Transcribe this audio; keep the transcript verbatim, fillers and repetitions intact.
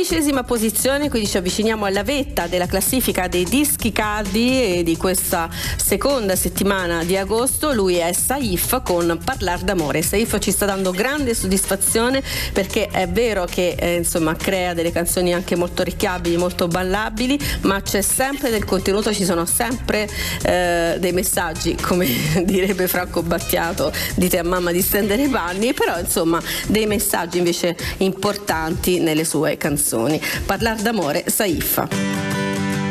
dodicesima posizione, quindi ci avviciniamo alla vetta della classifica dei dischi caldi e di questa seconda settimana di agosto. Lui è Saif con Parlar d'amore. Saif ci sta dando grande soddisfazione, perché è vero che eh, insomma crea delle canzoni anche molto orecchiabili, molto ballabili, ma c'è sempre del contenuto, ci sono sempre eh, dei messaggi, come direbbe Franco Battiato, dite a mamma di stendere i panni, però insomma dei messaggi invece importanti nelle sue canzoni. Parlar d'amore, Saif.